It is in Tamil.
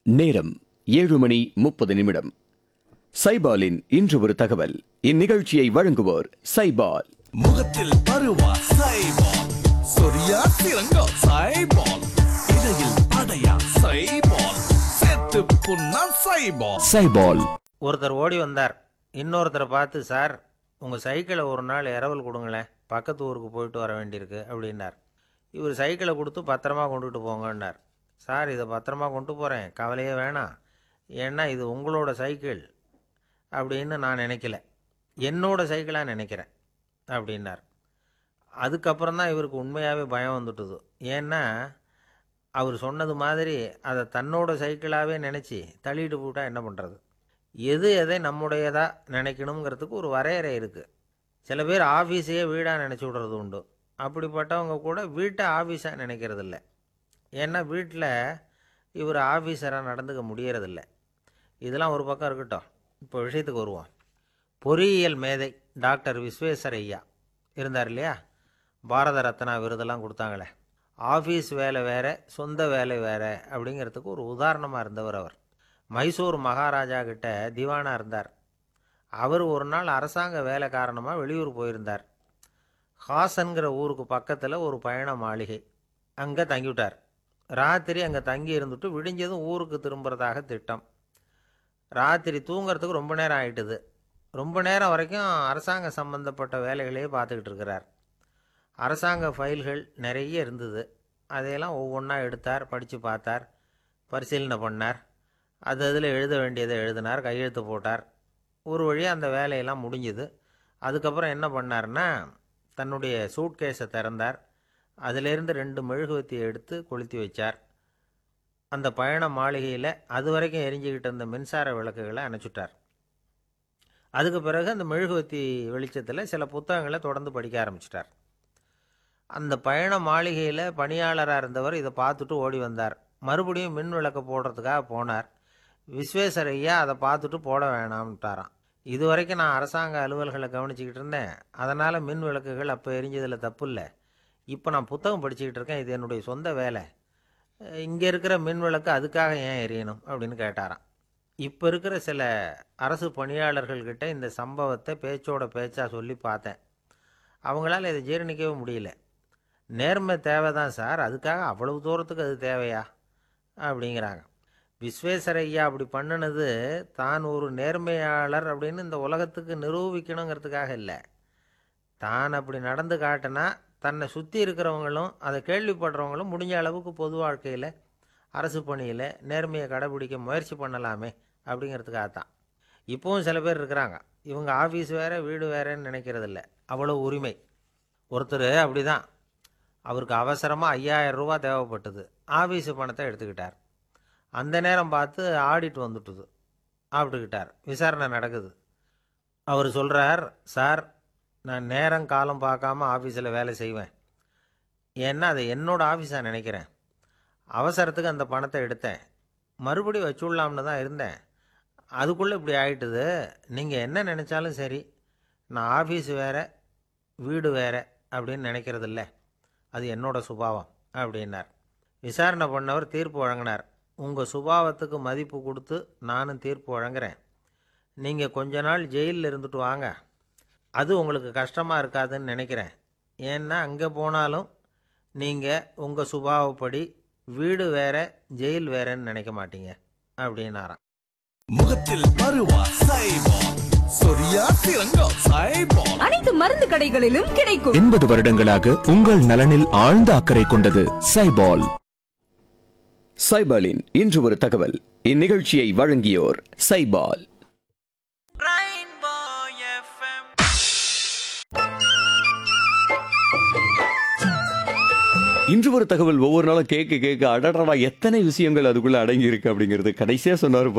நேரம் 7:30 சைபாலின் இன்று ஒரு தகவல். இந்நிகழ்ச்சியை வழங்குவோர் சைபால். முகத்தில் பருவா சைபால், சொரியா சிறங்கா சைபால், இடையில் அடையா சைபால், செத்து புண்ணா சைபால். சைபால். ஒருத்தர் ஓடி வந்தார். இன்னொருத்தரை பார்த்து, சார் உங்கள் சைக்கிளை ஒரு நாள் இரவல் கொடுங்களேன், பக்கத்து ஊருக்கு போயிட்டு வர வேண்டியிருக்கு அப்படின்னார். இவர் சைக்கிளை கொடுத்து பத்திரமா கொண்டுகிட்டு போங்கன்னார். சார் இதை பத்திரமா கொண்டு போகிறேன், கவலையே வேணாம், ஏன்னா இது உங்களோட சைக்கிள் அப்படின்னு நான் நினைக்கல, என்னோட சைக்கிளாக நினைக்கிறேன் அப்படின்னார். அதுக்கப்புறம் தான் இவருக்கு உண்மையாகவே பயம் வந்துட்டுது. ஏன்னா அவர் சொன்னது மாதிரி அதை தன்னோட சைக்கிளாகவே நினச்சி தள்ளிட்டு போட்டால் என்ன பண்ணுறது? எது எதை நம்முடையதாக நினைக்கணுங்கிறதுக்கு ஒரு வரையறை இருக்குது. சில பேர் ஆஃபீஸையே வீடாக நினச்சி விடுறது உண்டு. அப்படிப்பட்டவங்க கூட வீட்டை ஆஃபீஸாக நினைக்கிறதில்ல. ஏன்னா வீட்டில் இவர் ஆஃபீஸராக நடந்துக்க முடியறதில்ல. இதெல்லாம் ஒரு பக்கம் இருக்கட்டும், இப்போ விஷயத்துக்கு வருவோம். பொறியியல் மேதை டாக்டர் விஸ்வேஸ்வரய்யா இருந்தார் இல்லையா, பாரத ரத்னா விருதெல்லாம் கொடுத்தாங்களே. ஆஃபீஸ் வேலை வேறு, சொந்த வேலை வேறு அப்படிங்கிறதுக்கு ஒரு உதாரணமாக இருந்தவர் அவர். மைசூர் மகாராஜா கிட்ட திவானாக இருந்தார். அவர் ஒரு நாள் அரசாங்க வேலை காரணமாக வெளியூர் போயிருந்தார். ஹாசன்கிற ஊருக்கு பக்கத்தில் ஒரு பயண மாளிகை, அங்கே தங்கிவிட்டார். ராத்திரி அங்கே தங்கி இருந்துட்டு விடிஞ்சதும் ஊருக்கு திரும்புறதாக திட்டம். ராத்திரி தூங்கிறதுக்கு ரொம்ப நேரம் ஆகிட்டுது. ரொம்ப நேரம் வரைக்கும் அரசாங்க சம்பந்தப்பட்ட வேலைகளையே பார்த்துக்கிட்டு இருக்கிறார். அரசாங்க ஃபைல்கள் நிறைய இருந்தது. அதையெல்லாம் ஒவ்வொன்றா எடுத்தார், படித்து பார்த்தார், பரிசீலனை பண்ணார். அதில் எழுத வேண்டியதை எழுதினார், கையெழுத்து போட்டார். ஒரு வழியாக அந்த வேலையெல்லாம் முடிஞ்சுது. அதுக்கப்புறம் என்ன பண்ணார்னா, தன்னுடைய சூட்கேஸை திறந்தார். அதிலேருந்து 2 மெழுகுவத்தியை எடுத்து கொளுத்தி வச்சார். அந்த பயண மாளிகையில் அது வரைக்கும் எரிஞ்சிக்கிட்டு இருந்த மின்சார விளக்குகளை அணைச்சிட்டார். அதுக்கு பிறகு அந்த மெழுகுவத்தி வெளிச்சத்தில் சில புத்தகங்களை தொடர்ந்து படிக்க ஆரம்பிச்சிட்டார். அந்த பயண மாளிகையில் பணியாளராக இருந்தவர் இதை பார்த்துட்டு ஓடி வந்தார். மறுபடியும் மின் விளக்கை போடுறதுக்காக போனார். விஸ்வேஸ்வரய்யா அதை பார்த்துட்டு போட வேணாம்ட்டாராம். இது வரைக்கும் நான் அரசாங்க அலுவல்களை கவனிச்சிக்கிட்டு இருந்தேன், அதனால் மின் விளக்குகள் அப்போ எரிஞ்சதில் தப்பு இல்லை. இப்போ நான் புத்தகம் படிச்சுக்கிட்டு இருக்கேன், இது என்னுடைய சொந்த வேலை, இங்கே இருக்கிற மின் விளக்கு அதுக்காக ஏன் எரியணும் அப்படின்னு கேட்டாராம். இப்போ இருக்கிற சில அரசு பணியாளர்கள்கிட்ட இந்த சம்பவத்தை பேச்சோட பேச்சாக சொல்லி பார்த்தேன். அவங்களால இதை ஜீரணிக்கவே முடியல. நேர்மை தேவை தான் சார், அதுக்காக அவ்வளவு தூரத்துக்கு அது தேவையா அப்படிங்கிறாங்க. விஸ்வேஸ்வரய்யா அப்படி பண்ணினது தான் ஒரு நேர்மையாளர் அப்படின்னு இந்த உலகத்துக்கு நிரூபிக்கணுங்கிறதுக்காக இல்லை. தான் அப்படி நடந்து காட்டினா தன்னை சுற்றி இருக்கிறவங்களும் அதை கேள்விப்படுறவங்களும் முடிஞ்ச அளவுக்கு பொது வாழ்க்கையில், அரசு பணியில் நேர்மையை கடைபிடிக்க முயற்சி பண்ணலாமே அப்படிங்கிறதுக்காகத்தான். இப்போவும் சில பேர் இருக்கிறாங்க, இவங்க ஆஃபீஸ் வேறு வீடு வேறேன்னு நினைக்கிறதில்ல, அவ்வளோ உரிமை. ஒருத்தர் அப்படி தான், அவருக்கு அவசரமாக 5000 ரூபா தேவைப்பட்டது. ஆஃபீஸு பணத்தை எடுத்துக்கிட்டார். அந்த நேரம் பார்த்து ஆடிட் வந்துட்டுது, ஆப்பிட்டுக்கிட்டார். விசாரணை நடக்குது. அவர் சொல்கிறார், சார் நான் நேரம் காலம் பார்க்காம ஆஃபீஸில் வேலை செய்வேன், ஏன்னா அதை என்னோடய ஆஃபீஸாக நினைக்கிறேன். அவசரத்துக்கு அந்த பணத்தை எடுத்தேன், மறுபடியும் வச்சுடலாம்னு தான் இருந்தேன், அதுக்குள்ளே இப்படி ஆகிட்டுது. நீங்கள் என்ன நினச்சாலும் சரி, நான் ஆஃபீஸ் வேறு வீடு வேறு அப்படின்னு நினைக்கிறதில்ல, அது என்னோட சுபாவம் அப்படின்னார். விசாரணை பண்ணவர் தீர்ப்பு வழங்கினார். உங்கள் சுபாவத்துக்கு மதிப்பு கொடுத்து நானும் தீர்ப்பு வழங்குறேன். நீங்கள் கொஞ்ச நாள் ஜெயிலில் இருந்துட்டு வாங்க, அது உங்களுக்கு கஷ்டமாக இருக்காதுன்னு நினைக்கிறேன். ஏன்னா அங்கே போனாலும் நீங்கள் உங்கள் சுபாவப்படி வீடு வேற ஜெயில் வேறன்னு நினைக்க மாட்டீங்க அப்படின்னாராம். முகத்தில் பருவா சைபால், சொரியா சிறங்கா சைபால். அனைத்து மருந்து கடைகளிலும் கிடைக்கும். 80 வருடங்களாக உங்கள் நலனில் ஆழ்ந்த அக்கறை கொண்டது சைபால். சைபாலின் இன்று ஒரு தகவல். இந்நிகழ்ச்சியை வழங்கியோர் சைபால். இன்று ஒரு தகவல் ஒவ்வொரு நாளும் கேட்க கேட்க அடடா எத்தனை விஷயங்கள் அதுக்குள்ள அடங்கி இருக்கு அப்படிங்கிறது கடைசியா சொன்னார்.